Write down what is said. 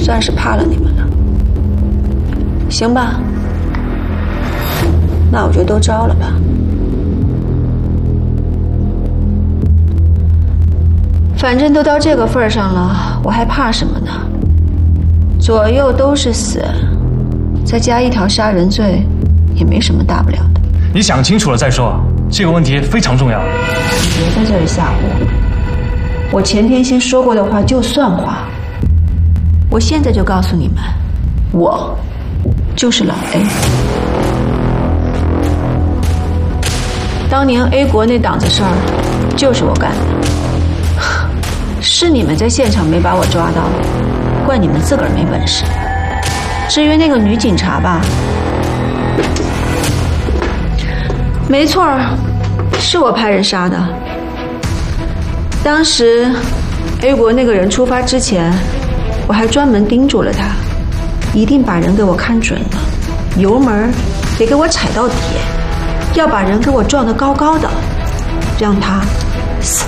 算是怕了你们了。行吧，那我就都招了吧。反正都到这个份上了，我还怕什么呢？左右都是死，再加一条杀人罪，也没什么大不了的。 你想清楚了再说，这个问题非常重要。 你别在这里吓唬我，我前天先说过的话就算话。我现在就告诉你们，我就是老 A。当年 A 国那档子事儿，就是我干的。是你们在现场没把我抓到，怪你们自个儿没本事。至于那个女警察吧，没错，是我派人杀的。当时 A 国那个人出发之前，我还专门叮嘱了他，一定把人给我看准了，油门得给我踩到底，要把人给我撞得高高的，让他